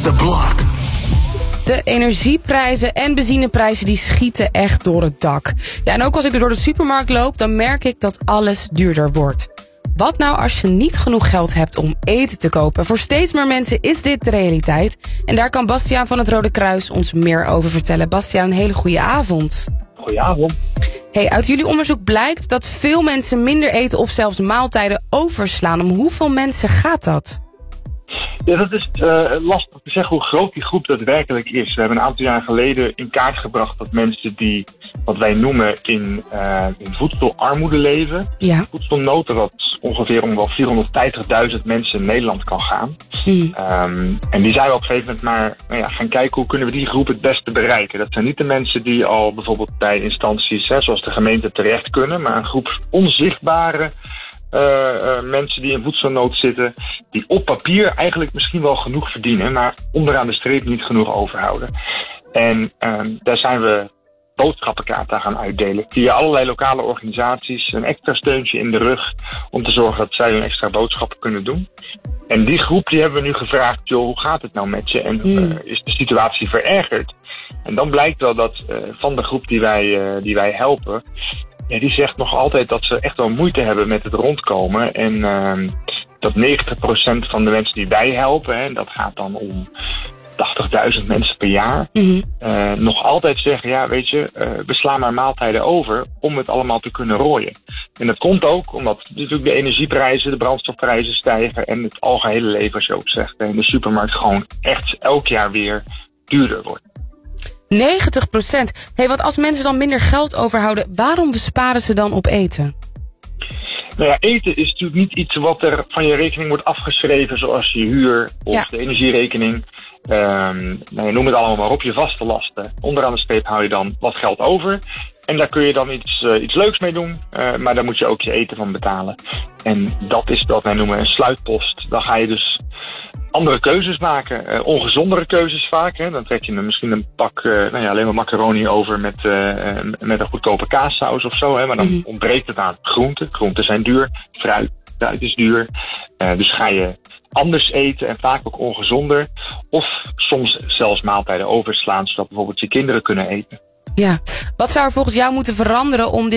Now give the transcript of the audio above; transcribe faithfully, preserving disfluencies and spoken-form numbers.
the block. De energieprijzen en benzineprijzen die schieten echt door het dak. Ja, en ook als ik er door de supermarkt loop, dan merk ik dat alles duurder wordt. Wat nou als je niet genoeg geld hebt om eten te kopen? Voor steeds meer mensen is dit de realiteit. En daar kan Bastiaan van het Rode Kruis ons meer over vertellen. Bastiaan, een hele goede avond. Goedenavond. Hey, uit jullie onderzoek blijkt dat veel mensen minder eten of zelfs maaltijden overslaan. Om hoeveel mensen gaat dat? Ja, dat is uh, lastig te zeggen hoe groot die groep daadwerkelijk is. We hebben een aantal jaar geleden in kaart gebracht dat mensen die, wat wij noemen, in, uh, in voedselarmoede leven. Ja. Voedselnood, dat ongeveer om wel vierhonderdvijftigduizend mensen in Nederland kan gaan. Mm. Um, en die zijn we op een gegeven moment maar nou ja, gaan kijken hoe kunnen we die groep het beste bereiken. Dat zijn niet de mensen die al bijvoorbeeld bij instanties, hè, zoals de gemeente, terecht kunnen, maar een groep onzichtbare Uh, uh, mensen die in voedselnood zitten, die op papier eigenlijk misschien wel genoeg verdienen, maar onderaan de streep niet genoeg overhouden. En uh, daar zijn we boodschappenkaarten gaan uitdelen via allerlei lokale organisaties, een extra steuntje in de rug om te zorgen dat zij hun extra boodschappen kunnen doen. En die groep die hebben we nu gevraagd, joh, hoe gaat het nou met je en uh, is de situatie verergerd? En dan blijkt wel dat uh, van de groep die wij, uh, die wij helpen, ja, die zegt nog altijd dat ze echt wel moeite hebben met het rondkomen. En uh, dat negentig procent van de mensen die wij helpen, hè, dat gaat dan om tachtigduizend mensen per jaar, mm-hmm. uh, nog altijd zeggen, ja, weet je, uh, we slaan maar maaltijden over om het allemaal te kunnen rooien. En dat komt ook omdat natuurlijk de energieprijzen, de brandstofprijzen stijgen en het algehele leven, als je ook zegt, in de supermarkt gewoon echt elk jaar weer duurder wordt. negentig procent. Hey, want als mensen dan minder geld overhouden, waarom besparen ze dan op eten? Nou ja, eten is natuurlijk niet iets wat er van je rekening wordt afgeschreven, zoals je huur of ja. de energierekening. Um, nou, noem het allemaal maar op, je vaste lasten. Onderaan de streep hou je dan wat geld over. En daar kun je dan iets, uh, iets leuks mee doen, uh, maar daar moet je ook je eten van betalen. En dat is wat wij noemen een sluitpost. Dan ga je dus andere keuzes maken, uh, ongezondere keuzes vaak. Hè. Dan trek je misschien een pak, uh, nou ja, alleen maar macaroni over met, uh, met een goedkope kaassaus of zo. Hè. Maar dan mm-hmm. ontbreekt het aan groenten. Groenten zijn duur, fruit, fruit is duur. Uh, dus ga je anders eten en vaak ook ongezonder. Of soms zelfs maaltijden overslaan, zodat bijvoorbeeld je kinderen kunnen eten. Ja, wat zou er volgens jou moeten veranderen om dit